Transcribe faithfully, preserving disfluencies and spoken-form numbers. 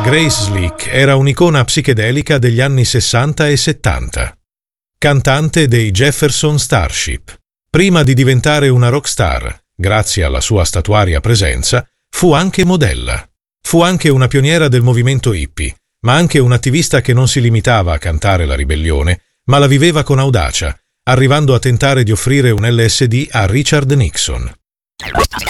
Grace Slick era un'icona psichedelica degli anni sessanta e settanta. Cantante dei Jefferson Starship. Prima di diventare una rockstar, grazie alla sua statuaria presenza, fu anche modella. Fu anche una pioniera del movimento hippie, ma anche un'attivista che non si limitava a cantare la ribellione, ma la viveva con audacia, arrivando a tentare di offrire un L S D a Richard Nixon.